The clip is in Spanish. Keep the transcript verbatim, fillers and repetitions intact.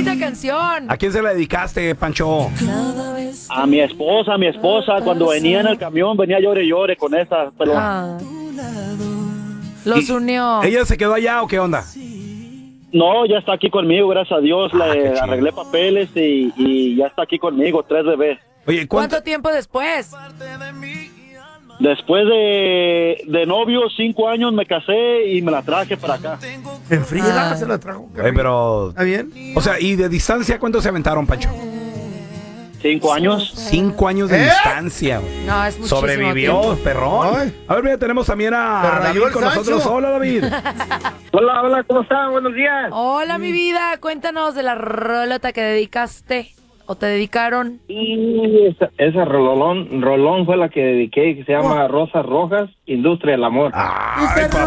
bonita canción. ¿A quién se la dedicaste, Pancho? A mi esposa, a mi esposa, cuando venía en el camión, venía llore y llore con esa pelón. Ah. Los ¿Y unió. ¿Ella se quedó allá o qué onda? No, ya está aquí conmigo, gracias a Dios. Ah, qué Le chido. arreglé papeles y, y ya está aquí conmigo, tres bebés. Oye, ¿cuánto? ¿Cuánto tiempo después? Después de, de novio, cinco años, me casé y me la traje para acá. En friega Ah. se la trajo. Oye, pero... ¿Está bien? O sea, ¿y de distancia cuánto se aventaron, Pancho? Cinco años. Cinco años de ¿Eh? distancia. Güey. No, es muchísimo Sobrevivió, tiempo. perrón. Ay. A ver, mira, tenemos también a Se rayó David el con Sancho. nosotros. Hola, David. Hola, hola, ¿cómo están? Buenos días. Hola, mi vida. Cuéntanos de la rolota que dedicaste o te dedicaron. Y esa, esa rolón, rolón fue la que dediqué, que se llama Rosas Rojas, Industria del Amor. Ay,